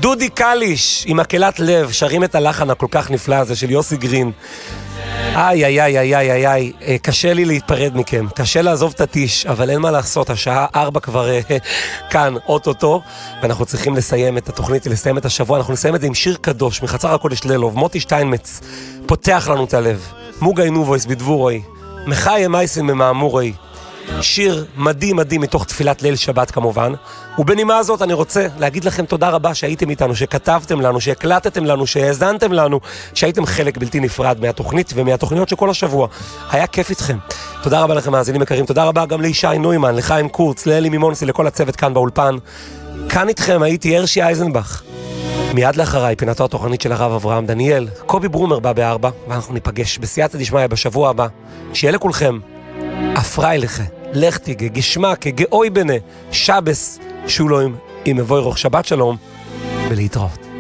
דודי קליש עם מקהלת לב שרים את הלחן הכל כך נפלא הזה של יוסי גרין. איי, איי, איי, איי, איי, איי, קשה לי להתפרד מכם, קשה לעזוב את הטיש, אבל אין מה לעשות, השעה 4 כבר כאן, אוטוטו, ואנחנו צריכים לסיים את התוכנית, לסיים את השבוע, אנחנו נסיים את זה עם שיר קדוש, מחצר הקודש לילוב, מוטי שטיינמץ, פותח לנו את הלב, מוגה אינובויס בדבורוי, מחי אמייסים ממאמורי, שיר מדהים מדהים מתוך תפילת ליל שבת כמובן, ובנימה הזאת אני רוצה להגיד לכם תודה רבה שהייתם איתנו, שכתבתם לנו, שהקלטתם לנו, שהאזנתם לנו, שהייתם חלק בלתי נפרד מהתוכנית ומהתוכניות של כל השבוע. היה כיף איתכם. תודה רבה לכם מאזינים יקרים, תודה רבה גם לישי נוימן, לחיים קורץ, לאלי מימונסי, לכל הצוות כאן באולפן. כאן איתכם הייתי הרשי אייזנבך. מיד לאחריי פינתו התוכנית של הרב אברהם דניאל, קובי ברומר בא ב4, ואנחנו ניפגש בסייעתא דשמיא בשבוע הבא. שיהיה לכולכם אפריילכה, לכתיגה, גשמקה, גאוי בנה, שבס, שולוים, עם מבוי רוח, שבת שלום, ולהתראות.